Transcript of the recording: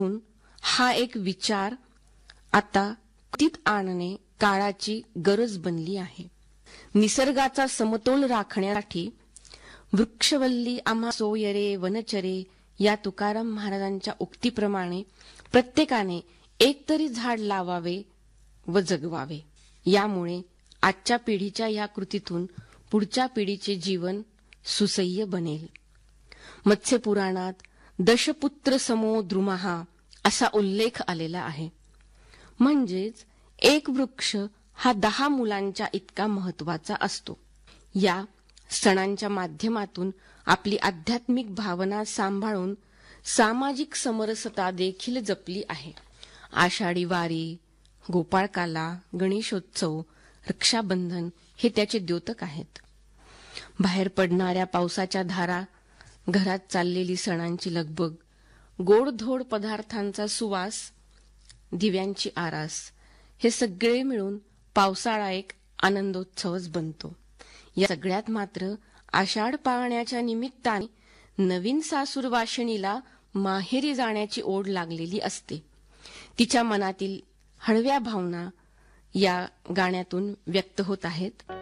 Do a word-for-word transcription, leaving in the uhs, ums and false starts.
हा एक विचार आता कृतीत आणणे काळाची गरज बनली आहे. निसर्गाचा समतोल राखण्यासाठी वृक्षवल्ली आम्हा सोयरे वनचरे या तुकाराम महाराजांच्या उक्तीप्रमाणे प्रत्येकाने एकतरी झाड लावावे व जगवावे. यामुळे आजच्या पिढीच्या या कृतीतून पुढच्या पिढीचे जीवन सुसह्य बनेल. मत्स्यपुराणात दशपुत्र समो द्रुमहा असा उल्लेख आलेला आहे. म्हणजेच एक वृक्ष हा दहा मुलांच्या इतका महत्वाचा असतो. या सणांच्या माध्यमातून आपली आध्यात्मिक भावना सांभाळून सामाजिक समरसता देखील जपली आहे. आषाढी वारी, गोपाळकाला, गणेशोत्सव, रक्षाबंधन हे त्याचे द्योतक आहेत. बाहेर पडणाऱ्या पावसाच्या धारा, घरात चाललेली सणांची लगबग, गोडधोड पदार्थांचा सुवास, दिव्यांची आरास हे सगळे मिळून पावसाळा एक आनंदोत्सवच बनतो. या सगळ्यात मात्र आषाढ पाळण्याच्या निमित्ताने नवीन सासूरवाशिणीला माहेरी जाण्याची ओढ लागलेली असते. तिच्या मनातील हळव्या भावना या गाण्यातून व्यक्त होत आहेत.